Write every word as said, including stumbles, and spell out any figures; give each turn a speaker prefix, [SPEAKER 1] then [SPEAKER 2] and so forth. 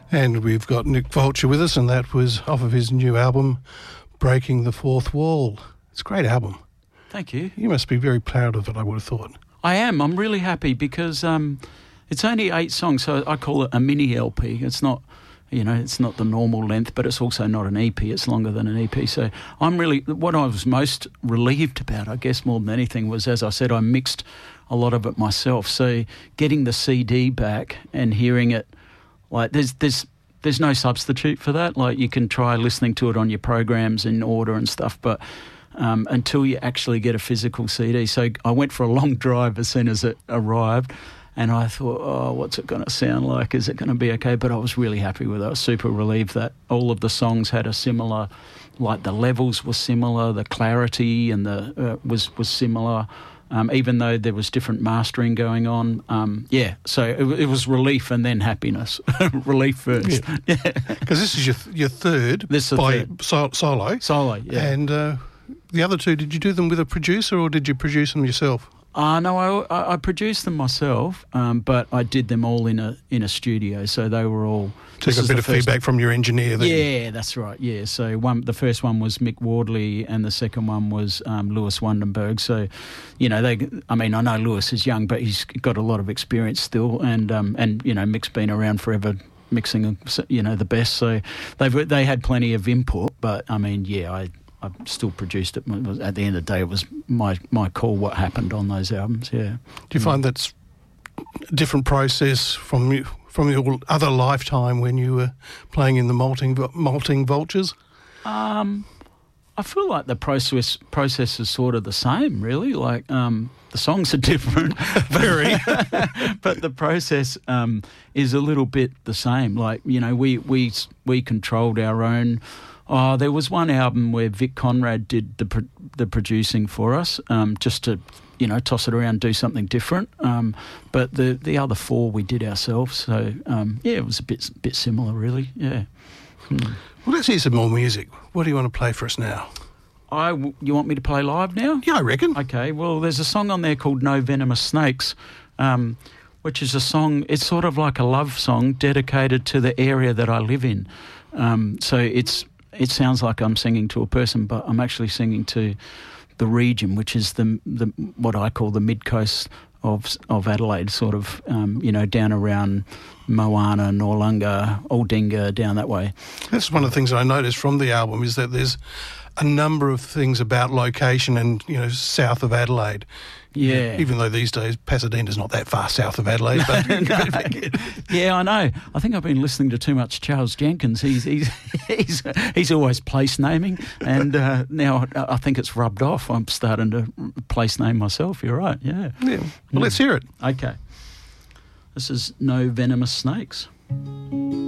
[SPEAKER 1] And we've got Nick Vulture with us, and that was off of his new album, Breaking the Fourth Wall. It's a great album.
[SPEAKER 2] Thank you.
[SPEAKER 1] You must be very proud of it, I would have thought.
[SPEAKER 2] I am. I'm really happy because um, it's only eight songs, so I call it a mini L P. It's not, you know, it's not the normal length, but it's also not an E P. It's longer than an E P. So I'm really, what I was most relieved about, I guess more than anything, was, as I said, I mixed a lot of it myself. So getting the C D back and hearing it, like there's there's there's no substitute for that. Like you can try listening to it on your programs in order and stuff, but um, until you actually get a physical C D. So I went for a long drive as soon as it arrived, and I thought, oh, what's it going to sound like? Is it going to be okay? But I was really happy with it. I was super relieved that all of the songs had a similar, like the levels were similar, the clarity and the uh, was was similar. Um, even though there was different mastering going on. Um, yeah, so it, it was relief and then happiness. Relief first.
[SPEAKER 1] Because yeah. This is your your third
[SPEAKER 2] this is
[SPEAKER 1] by
[SPEAKER 2] third.
[SPEAKER 1] So, solo.
[SPEAKER 2] Solo, yeah.
[SPEAKER 1] And uh, the other two, did you do them with a producer or did you produce them yourself?
[SPEAKER 2] Uh, no, I, I produced them myself, um, but I did them all in a in a studio, so they were all...
[SPEAKER 1] So you got a bit of feedback
[SPEAKER 2] one.
[SPEAKER 1] from your engineer then?
[SPEAKER 2] Yeah, that's right, yeah. So one, the first one was Mick Wardley and the second one was um, Lewis Wundenberg. So, you know, they. I mean, I know Lewis is young, but he's got a lot of experience still, and, um, and you know, Mick's been around forever mixing, you know, the best. So they've they had plenty of input, but, I mean, yeah, I... I still produced it. At the end of the day, it was my, my call what happened on those albums, yeah.
[SPEAKER 1] Do you find that's a different process from you, from your other lifetime when you were playing in the Malting, Malting Vultures?
[SPEAKER 2] Um, I feel like the process process is sort of the same, really. Like um, the songs are different.
[SPEAKER 1] Very.
[SPEAKER 2] But the process um, is a little bit the same. Like, you know, we, we, we controlled our own... Oh, there was one album where Vic Conrad did the pro- the producing for us, um, just to, you know, toss it around, do something different. Um, but the the other four we did ourselves. So um, yeah, it was a bit bit similar, really. Yeah. Hmm.
[SPEAKER 1] Well, let's hear some more music. What do you want to play for us now?
[SPEAKER 2] I you want me to play live now?
[SPEAKER 1] Yeah, I reckon.
[SPEAKER 2] Okay. Well, there's a song on there called "No Venomous Snakes." Um, which is a song, it's sort of like a love song dedicated to the area that I live in. Um, so it's It sounds like I'm singing to a person, but I'm actually singing to the region, which is the the what I call the mid coast of of Adelaide, sort of, um, you know, down around Moana, Noarlunga, Aldinga, down that way.
[SPEAKER 1] That's one of the things I noticed from the album is that there's a number of things about location and, you know, south of Adelaide.
[SPEAKER 2] Yeah.
[SPEAKER 1] Even though these days Pasadena's not that far south of Adelaide. But
[SPEAKER 2] no. Yeah, I know. I think I've been listening to too much Charles Jenkins. He's he's he's, he's always place naming, and uh, now I think it's rubbed off. I'm starting to place name myself. You're right. Yeah.
[SPEAKER 1] Yeah. Well, let's hear it.
[SPEAKER 2] Okay. This is No Venomous Snakes.